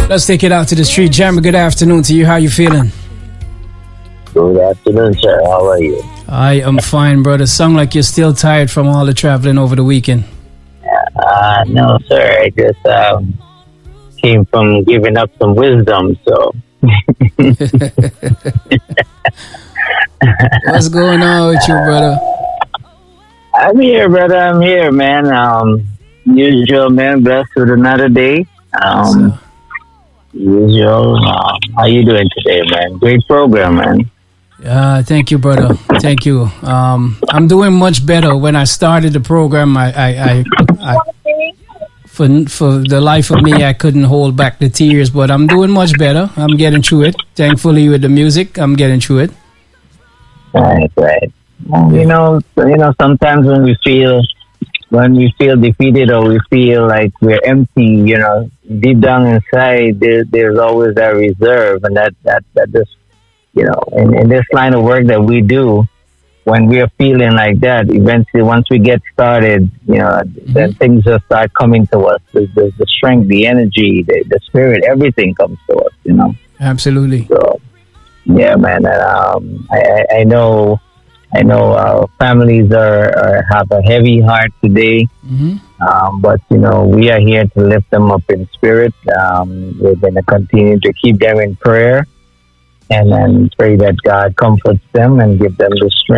Let's take it out to the street. Jeremy, good afternoon to you. How you feeling? Good afternoon, sir. How are you? I am fine, brother. Sound like you're still tired from all the traveling over the weekend. No, sir. I just came from giving up some wisdom, so. What's going on with you, brother? I'm here, brother. I'm here, man. Usual, man. Blessed with another day. Usual. How you doing today, man? Great program, man. Thank you, brother. Thank you. I'm doing much better. When I started the program, I for the life of me, I couldn't hold back the tears, but I'm doing much better. I'm getting through it. Thankfully, with the music, I'm getting through it. Right. You know, sometimes when we feel defeated or we feel like we're empty, you know, deep down inside, there's always that reserve, and that just, you know, in this line of work that we do, when we're feeling like that, eventually, once we get started, you know, then things just start coming to us. The strength, the energy, the spirit, everything comes to us, you know. Absolutely. So, yeah, man. I know families have a heavy heart today, but you know, we are here to lift them up in spirit. We're going to continue to keep them in prayer, and then pray that God comforts them and give them the strength